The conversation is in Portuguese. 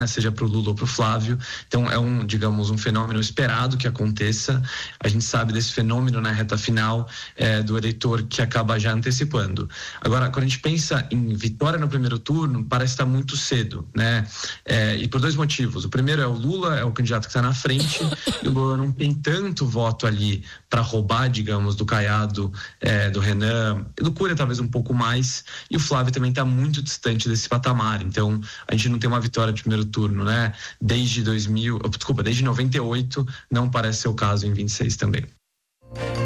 seja para o Lula ou para o Flávio. Então é um fenômeno esperado que aconteça. A gente sabe desse fenômeno na reta final do eleitor que acaba já antecipando. Agora, quando a gente pensa em vitória no primeiro turno, parece estar muito cedo, né? E por dois motivos. O primeiro é o Lula, é o candidato que está na frente, e o Lula não tem tanto voto ali para roubar, digamos, do Caiado, do Renan, do Cunha talvez um pouco mais, e o Flávio também está muito distante desse patamar. Então a gente não tem uma vitória de primeiro turno, né? Desde 98, não parece ser o caso em 26 também.